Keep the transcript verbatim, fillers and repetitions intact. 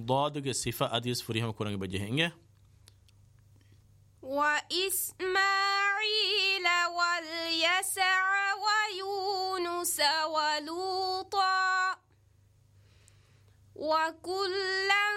ضاد صفة أديس فريهم كورنج بجهنجه وإسماعيل واليسع ويونس ولوطا وكلا